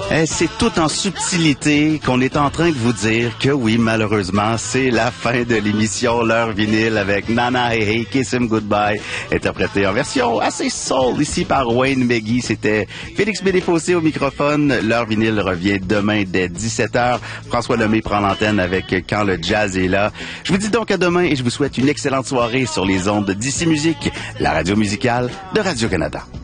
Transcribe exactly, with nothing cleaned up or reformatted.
Eh, c'est tout en subtilité qu'on est en train de vous dire que oui, malheureusement, c'est la fin de l'émission L'heure vinyle avec Nana Hey Hey, Kiss Him Goodbye, interprété en version assez soul ici par Wayne Meggy. C'était Félix Bédéfossé au microphone. L'heure vinyle revient demain dès dix-sept heures. François Lemay prend l'antenne avec Quand le jazz est là. Je vous dis donc à demain et je vous souhaite une excellente soirée sur les ondes d'Ici Musique, la radio musicale de Radio-Canada.